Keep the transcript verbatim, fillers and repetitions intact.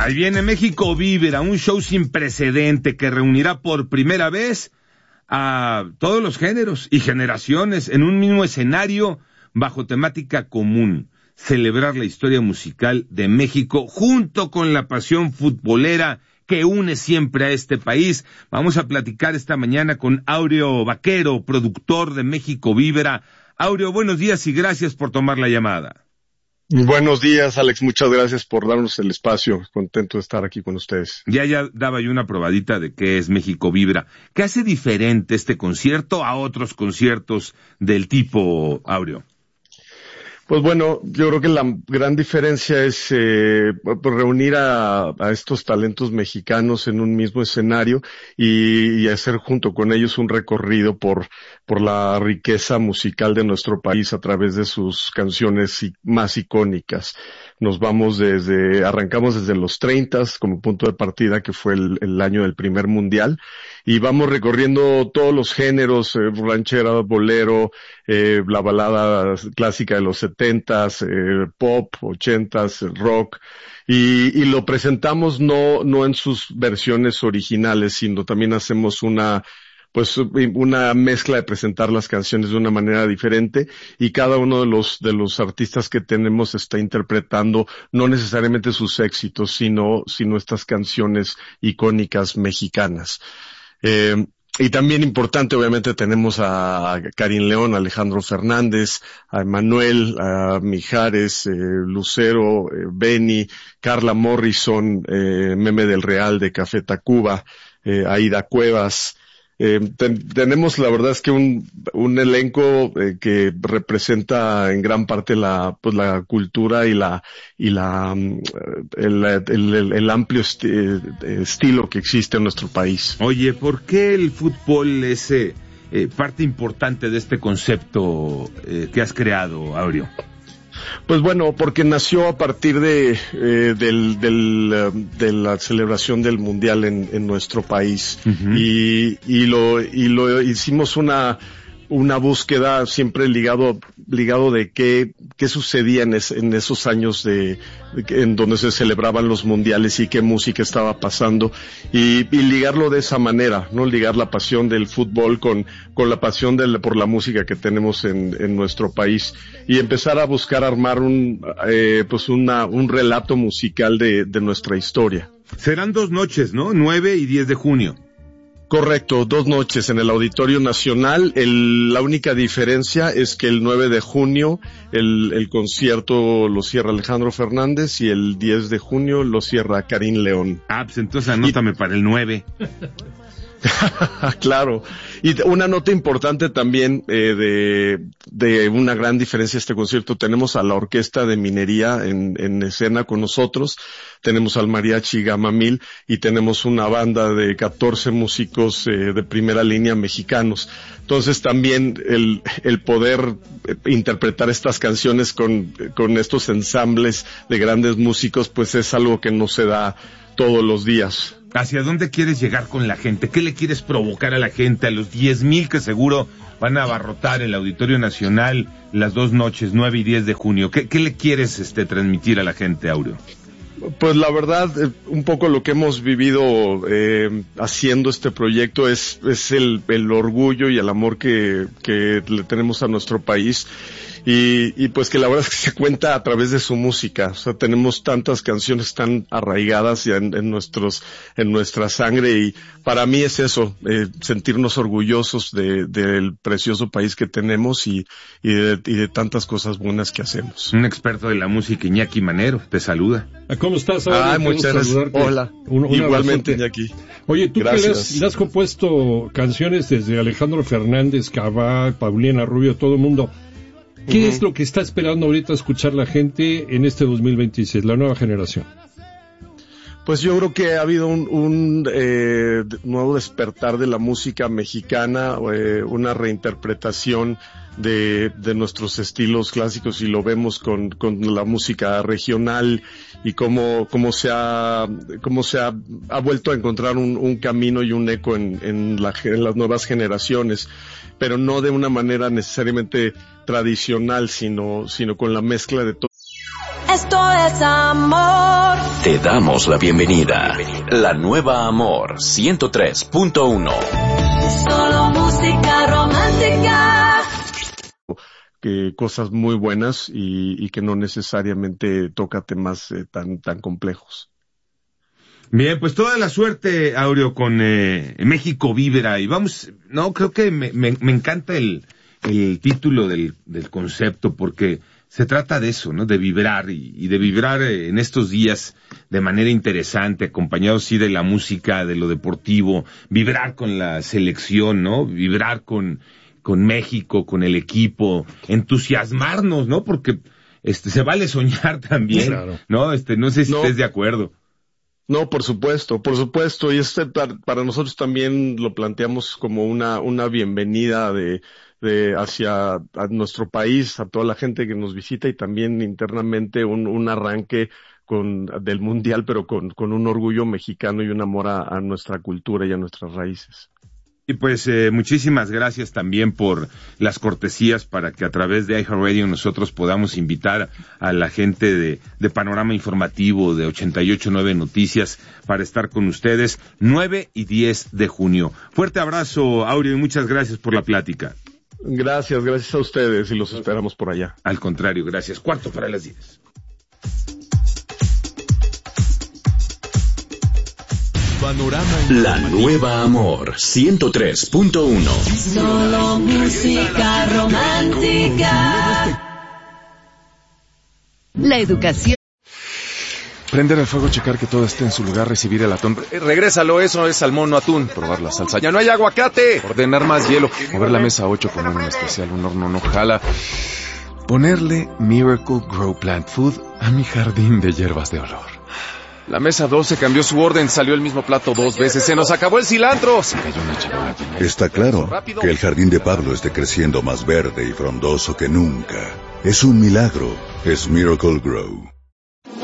Ahí viene México Vibra, un show sin precedente que reunirá por primera vez a todos los géneros y generaciones en un mismo escenario bajo temática común. Celebrar la historia musical de México junto con la pasión futbolera que une siempre a este país. Vamos a platicar esta mañana con Áureo Baquero, productor de México Vibra. Áureo, buenos días y gracias por tomar la llamada. Buenos días, Alex. Muchas gracias por darnos el espacio. Contento de estar aquí con ustedes. Ya, ya daba yo una probadita de qué es México Vibra. ¿Qué hace diferente este concierto a otros conciertos del tipo, Áureo? Pues bueno, yo creo que la gran diferencia es eh, reunir a, a estos talentos mexicanos en un mismo escenario y, y hacer junto con ellos un recorrido por por la riqueza musical de nuestro país a través de sus canciones más icónicas. Nos vamos desde, arrancamos desde los treintas como punto de partida, que fue el, el año del primer mundial, y vamos recorriendo todos los géneros, eh, ranchera, bolero, eh, la balada clásica de los setentas, eh, pop, ochentas, rock, y, y lo presentamos no, no en sus versiones originales, sino también hacemos una pues una mezcla de presentar las canciones de una manera diferente, y cada uno de los de los artistas que tenemos está interpretando no necesariamente sus éxitos, sino sino estas canciones icónicas mexicanas. Eh, y también importante, obviamente, tenemos a Karin León, a Alejandro Fernández, a Emanuel, a Mijares, eh, Lucero, eh, Benny, Carla Morrison, eh, Meme del Real de Café Tacuba, eh, Aida Cuevas. Eh, ten, tenemos la verdad es que un, un elenco eh, que representa en gran parte la, pues la cultura y la, y la, el, el, el, el amplio esti, estilo que existe en nuestro país. Oye, ¿por qué el fútbol es eh, parte importante de este concepto eh, que has creado, Áureo? Pues bueno, porque nació a partir de eh, del, del de la celebración del mundial en, en nuestro país, uh-huh. y y lo y lo hicimos una una búsqueda siempre ligado ligado de qué qué sucedía en, es, en esos años de, de en donde se celebraban los mundiales y qué música estaba pasando, y, y ligarlo de esa manera, no ligar la pasión del fútbol con con la pasión de la, por la música que tenemos en en nuestro país, y empezar a buscar armar un eh, pues una un relato musical de de nuestra historia. Serán dos noches, ¿no? nueve y diez de junio. Correcto, dos noches en el Auditorio Nacional. El, la única diferencia es que el nueve de junio el, el concierto lo cierra Alejandro Fernández y el diez de junio lo cierra Karin León. Ah, pues entonces anótame y... para el nueve. Claro. Y una nota importante también eh, de de una gran diferencia de este concierto: tenemos a la Orquesta de Minería en, en escena con nosotros, tenemos al Mariachi Gamamil y tenemos una banda de catorce músicos eh, de primera línea mexicanos. Entonces también el el poder interpretar estas canciones con con estos ensambles de grandes músicos, pues es algo que no se da todos los días. ¿Hacia dónde quieres llegar con la gente? ¿Qué le quieres provocar a la gente, a los diez mil que seguro van a abarrotar el Auditorio Nacional las dos noches, nueve y diez de junio? ¿Qué, qué le quieres este, transmitir a la gente, Áureo? Pues la verdad, eh, un poco lo que hemos vivido eh, haciendo este proyecto es es el, el orgullo y el amor que, que le tenemos a nuestro país. Y, y pues que la verdad es que se cuenta a través de su música. O sea, tenemos tantas canciones tan arraigadas en, en nuestros, en nuestra sangre, y para mí es eso, eh, sentirnos orgullosos de, del precioso país que tenemos y, y de, y de tantas cosas buenas que hacemos. Un experto de la música, Iñaki Manero, te saluda. ¿Cómo estás? Ah, muchas gracias. Hola. Un, un Igualmente, Iñaki. Oye, tú que le has, le has compuesto canciones desde Alejandro Fernández, Cabá, Paulina Rubio, todo el mundo. ¿Qué uh-huh. es lo que está esperando ahorita escuchar la gente en este dos mil veintiséis, la nueva generación? Pues yo creo que ha habido un, un eh, nuevo despertar de la música mexicana, eh, una reinterpretación de, de nuestros estilos clásicos, y lo vemos con, con la música regional, y cómo, cómo se ha, cómo se ha, ha vuelto a encontrar un, un camino y un eco en, en, la, en las nuevas generaciones, pero no de una manera necesariamente tradicional, sino, sino con la mezcla de todo. Esto es amor. Te damos la bienvenida. La nueva Amor ciento tres punto uno. Solo música romántica. Que cosas muy buenas y, y que no necesariamente toca temas eh, tan, tan complejos. Bien, pues toda la suerte, Aureo, con eh, México Vibra. Y vamos, no, creo que me, me, me encanta el, el título del, del concepto, porque se trata de eso, ¿no? De vibrar y, y de vibrar eh, en estos días de manera interesante, acompañado sí de la música, de lo deportivo, vibrar con la selección, ¿no? Vibrar con, con México, con el equipo, entusiasmarnos, ¿no? Porque este se vale soñar también, claro. ¿No? Este, no sé si no. estés de acuerdo. No, por supuesto, por supuesto, y este para nosotros también lo planteamos como una una bienvenida de de hacia a nuestro país, a toda la gente que nos visita y también internamente un un arranque con del mundial, pero con con un orgullo mexicano y un amor a, a nuestra cultura y a nuestras raíces. Y pues eh, muchísimas gracias también por las cortesías para que a través de iHeartRadio nosotros podamos invitar a la gente de, de Panorama Informativo de ochenta y ocho punto nueve Noticias para estar con ustedes nueve y diez de junio. Fuerte abrazo, Aureo, y muchas gracias por la plática. Gracias, gracias a ustedes y los esperamos por allá. Al contrario, gracias. Cuarto para las diez. Panorama. La nueva Amor ciento tres punto uno. Solo música romántica. La educación. Prender el fuego, checar que todo esté en su lugar, recibir el atún. Eh, regrésalo, eso es salmón, no atún. Probar la salsa. ¡Ya no hay aguacate! Ordenar más hielo. Mover la mesa ocho, poner un especial, un horno no jala. Ponerle Miracle Grow Plant Food a mi jardín de hierbas de olor. La mesa doce cambió su orden, salió el mismo plato dos veces, se nos acabó el cilantro. Se cayó una charola. Está claro que el jardín de Pablo esté creciendo más verde y frondoso que nunca. Es un milagro, es Miracle Grow.